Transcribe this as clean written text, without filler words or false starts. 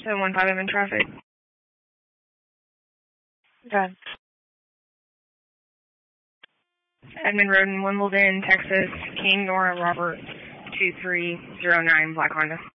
715, I'm in traffic. Okay. Edmond Road in Wimbledon, Texas. King Nora Robert 2309 Black Honda.